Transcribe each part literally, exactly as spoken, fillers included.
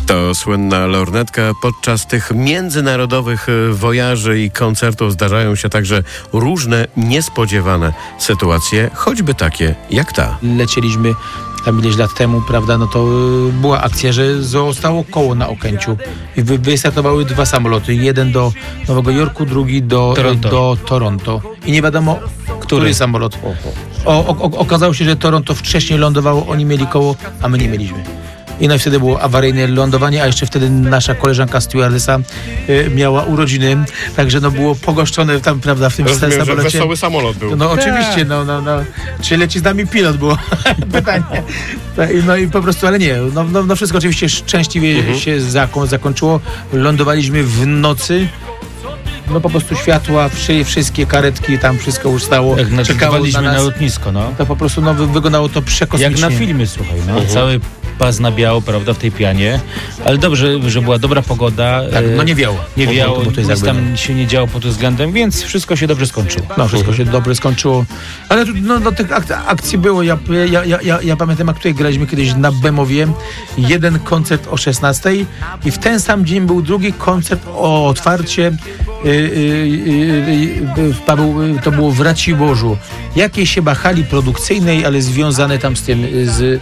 To słynna lornetka. Podczas tych międzynarodowych wojaży i koncertów zdarzają się także różne niespodziewane sytuacje, choćby takie jak ta. Lecieliśmy tam ileś lat temu, prawda, no to y, była akcja, że zostało koło na Okęciu i wy, wystartowały dwa samoloty. Jeden do Nowego Jorku, drugi do Toronto. do Toronto. I nie wiadomo, który, który samolot. O, o, okazało się, że Toronto wcześniej lądowało, oni mieli koło, a my nie mieliśmy. I no i wtedy było awaryjne lądowanie, a jeszcze wtedy nasza koleżanka stewardessa y, miała urodziny, także no było pogoszczone tam, prawda, w tym Rozumiem, samolocie. że wesoły samolot był. No oczywiście, no, no, no. Czy leci z nami pilot było pytanie. No i po prostu, ale nie, no, no, no wszystko oczywiście szczęśliwie mhm. się zako- zakończyło. Lądowaliśmy w nocy. No po prostu światła, wszy, wszystkie karetki, tam wszystko już stało. Jak czekało na, nas. na lotnisko, no. To po prostu no, wyglądało to przekosmicznie. Jak na filmie, słuchaj, no. Mhm. Cały pas na biało, prawda, w tej pianie. Ale dobrze, że była dobra pogoda. Tak, no nie wiało. Nie bo, wiało, bo, bo to jest nic jakby, tam no. się nie działo pod tym względem, więc wszystko się dobrze skończyło. No wszystko się dobrze skończyło. Ale tu, no, no tych ak- akcji było. Ja, ja, ja, ja, ja pamiętam, jak tutaj graliśmy kiedyś na Bemowie. Jeden koncert o szesnastej i w ten sam dzień był drugi koncert o otwarcie. Yy, yy, yy, Paweł, to było w Raciborzu. Jakiejś chyba hali produkcyjnej, ale związane tam z tym, z, yy,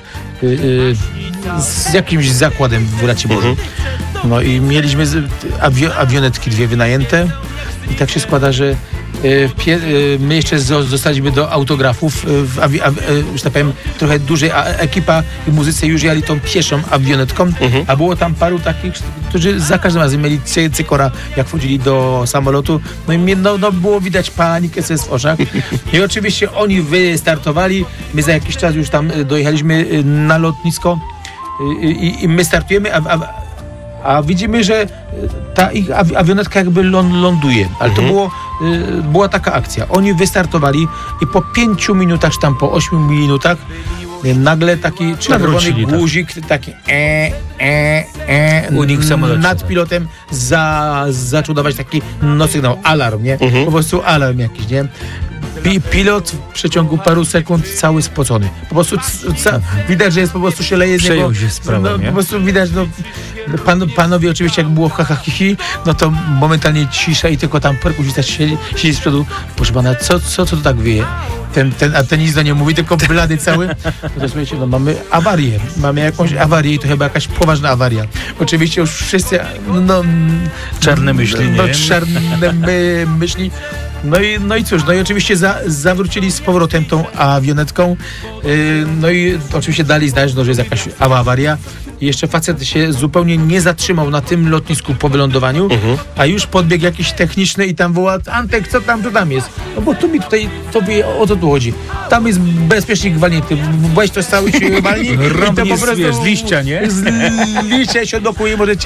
z jakimś zakładem w Raciborzu. No i mieliśmy awio- awionetki dwie wynajęte i tak się składa, że yy, pie- yy, my jeszcze z- zostaliśmy do autografów, yy, w awi- awi- yy, że tak powiem, trochę dużej a- ekipa i muzycy już jali tą pieszą awionetką, mhm. a było tam paru takich, którzy za każdym razem mieli cy- cykora, jak wchodzili do samolotu, no i no, no było widać panikę ze w oczach. I oczywiście oni wystartowali, my za jakiś czas już tam dojechaliśmy na lotnisko i, i, i my startujemy, a, a, a widzimy, że ta ich awionetka jakby ląduje, ale to było, była taka akcja. Oni wystartowali i po pięciu minutach, czy tam po ośmiu minutach nagle taki czerwony guzik, taki e, e, e, unik w samolocie, nad tak. pilotem za, zaczął dawać taki no sygnał, alarm, nie? Mhm. Po prostu alarm jakiś, nie? Pi- pilot w przeciągu paru sekund cały spocony. Po prostu c- c- widać, że jest po prostu się leje z niego. Przejął się sprawą, no, nie? Po prostu widać, no pan, panowie oczywiście jak było ha, ha, hi, hi, no to momentalnie cisza i tylko tam perkusista siedzi, siedzi z przodu. Proszę pana, co, co, co to tak wieje? Ten, ten, a ten nic do nie mówi, tylko blady cały. No to słuchajcie, no mamy awarię. Mamy jakąś awarię i to chyba jakaś poważna awaria. Oczywiście już wszyscy, no... Czarne myśli, nie? No czarne my, myśli. No i, no i cóż, no i oczywiście za, zawrócili z powrotem tą awionetką. Yy, no i oczywiście dali znać, no, że jest jakaś awaria. I jeszcze facet się zupełnie nie zatrzymał na tym lotnisku po wylądowaniu, uh-huh. a już podbiegł jakiś techniczny i tam woła: Antek, co tam, co tam jest? No bo tu mi tutaj, tobie o to tu chodzi. Tam jest bezpiecznik walnięty. Weź to cały się walni. Rąbnie z, wiesz, z liścia, nie? Z liścia się odblokuje, możecie